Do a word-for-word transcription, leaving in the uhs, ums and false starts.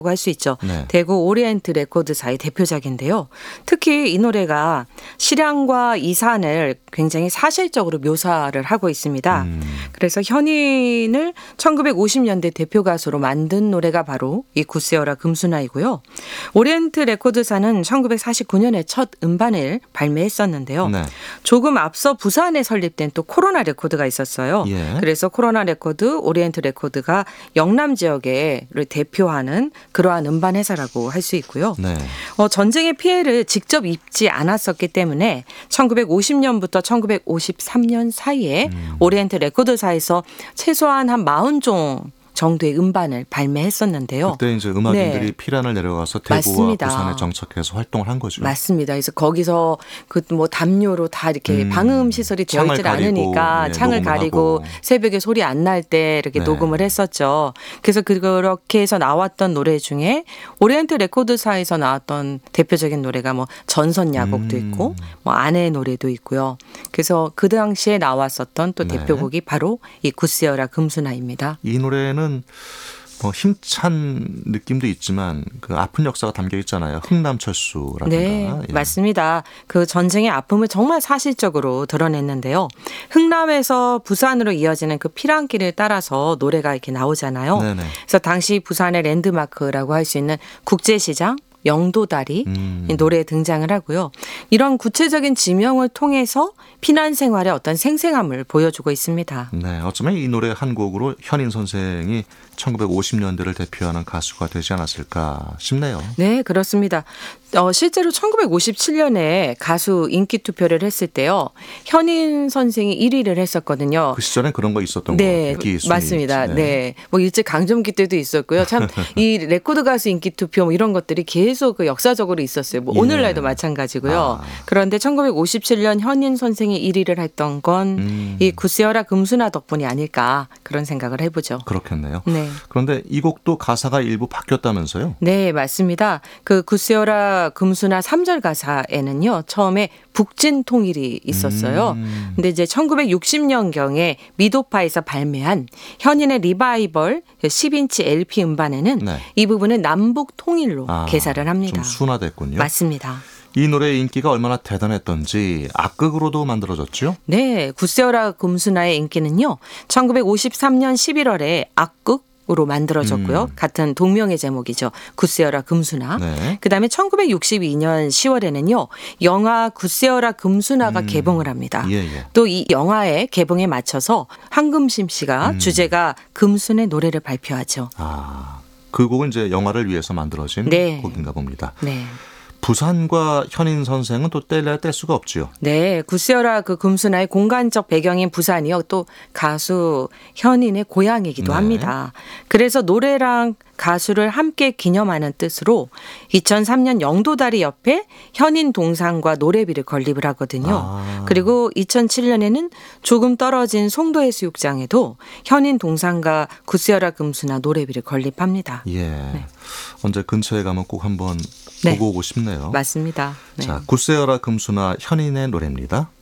할 수 있죠. 네. 대구 오리엔트 레코드사의 대표작인데요. 특히 이 노래가 실향과 이산을 굉장히 사실적으로 묘사를 하고 있습니다. 음. 그래서 현인을 천구백오십 년대 대표 가수로 만든 노래가 바로 이 굿세어라 금수나이고요. 오리엔트 레코드사는 천구백사십구 년에 첫 음반을 발매했었는데요. 네. 조금 앞서 부산에 설립된 또 코로나 레코드가 있었어요. 예. 그래서 코로나 레코드, 오리엔트 레코드가 영남 지역을 대표하는 그러한 음반 회사라고 할 수 있고요. 네. 어, 전쟁의 피해를 직접 입지 않았었기 때문에 천구백오십 년부터 천구백오십삼 년 사이에 음. 오리엔트 레코드사에서 최소한 한 사십 종 정도의 음반을 발매했었는데요. 그때 이제 음악인들이 네. 피란을 내려가서 대구와 맞습니다. 부산에 정착해서 활동을 한 거죠. 맞습니다. 그래서 거기서 그 뭐 담요로 다 이렇게 음. 방음 시설이 되어 창을 있질 가리고, 않으니까 예, 창을 녹음을 가리고 하고. 새벽에 소리 안 날 때 이렇게 네. 녹음을 했었죠. 그래서 그렇게 해서 나왔던 노래 중에 오리엔트 레코드사에서 나왔던 대표적인 노래가 뭐 전선야곡도 음. 있고 뭐 아내의 노래도 있고요. 그래서 그 당시에 나왔었던 또 네. 대표곡이 바로 이 굿세어라 금수나입니다. 이 노래는 뭐 힘찬 느낌도 있지만 그 아픈 역사가 담겨 있잖아요. 흥남철수라든가. 네, 예. 맞습니다. 그 전쟁의 아픔을 정말 사실적으로 드러냈는데요. 흥남에서 부산으로 이어지는 그 피란길을 따라서 노래가 이렇게 나오잖아요. 네네. 그래서 당시 부산의 랜드마크라고 할 수 있는 국제시장, 영도다리 음. 이 노래에 등장을 하고요. 이런 구체적인 지명을 통해서 피난 생활의 어떤 생생함을 보여주고 있습니다. 네, 어쩌면 이 노래 한 곡으로 현인 선생이 천구백오십 년대를 대표하는 가수가 되지 않았을까 싶네요. 네, 그렇습니다. 어, 실제로 천구백오십칠 년에 가수 인기 투표를 했을 때요. 현인 선생이 일 위를 했었거든요. 그 시절엔 그런 거 있었던 네, 거 같아요. 인기 맞습니다. 순위. 네. 뭐 일제 강점기 때도 있었고요. 참 이 레코드 가수 인기 투표 뭐 이런 것들이 계속 그 역사적으로 있었어요. 뭐 예. 오늘날도 마찬가지고요. 아. 그런데 천구백오십칠 년 현인 선생이 일 위를 했던 건 이 음. 굿세어라 금수나 덕분이 아닐까 그런 생각을 해보죠. 그렇겠네요. 네. 그런데 이 곡도 가사가 일부 바뀌었다면서요? 네, 맞습니다. 그 굿세어라 금수나 삼 절 가사에는요. 처음에 북진 통일이 있었어요. 음. 근데 이제 천구백육십 년경에 미도파에서 발매한 현인의 리바이벌 십 인치 엘피 음반에는 네. 이 부분은 남북 통일로 아, 개사를 합니다. 좀 순화됐군요. 맞습니다. 이 노래의 인기가 얼마나 대단했던지 악극으로도 만들어졌죠? 네, 굿세어라 금수나의 인기는요. 천구백오십삼 년 십일월에 악극 으로 만들어졌고요. 음. 같은 동명의 제목이죠. 굿세어라 금수나. 네. 그다음에 천구백육십이 년 시월에는요. 영화 굿세어라 금수나가 음. 개봉을 합니다. 예, 예. 또 이 영화의 개봉에 맞춰서 황금심 씨가 음. 주제가 금순의 노래를 발표하죠. 아, 그 곡은 이제 영화를 위해서 만들어진 네. 곡인가 봅니다. 네. 부산과 현인 선생은 또 뗄래야 뗄 수가 없지요. 네, 굿세어라 그 금수나의 공간적 배경인 부산이요. 또 가수 현인의 고향이기도 네. 합니다. 그래서 노래랑 가수를 함께 기념하는 뜻으로 이천삼 년 영도다리 옆에 현인 동상과 노래비를 건립을 하거든요. 아. 그리고 이천칠 년에는 조금 떨어진 송도해수욕장에도 현인 동상과 굿세어라 금수나 노래비를 건립합니다. 예. 언제 근처에 가면 꼭 한번 네. 보고 오고 싶네요. 맞습니다. 네. 자, 굿세어라 금수나 현인의 노래입니다.